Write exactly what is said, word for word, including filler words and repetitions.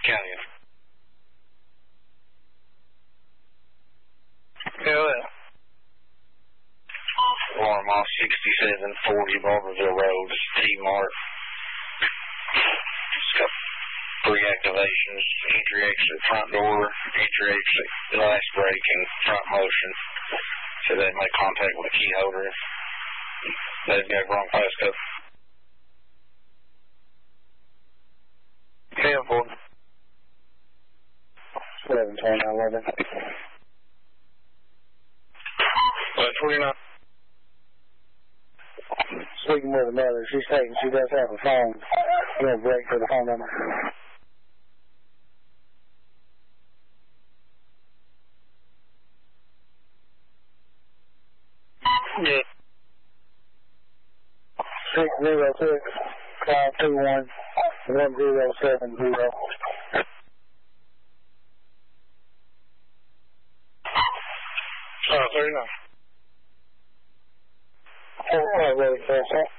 County. Yeah. Alarm off sixty-seven forty Barberville Road, T-Mart. It's got three activations: entry, exit, front door, entry, exit, last brake, and front motion. So they make contact with the key holder if they've got wrong passcode. ten four. seven ten eleven. one twenty-nine. Speaking with the mother, she's taking, she does have a phone. You know, break for the phone number. Yeah. Six zero six five two one one zero seven zero. Uh, thirty-nine. Oh, really, sir.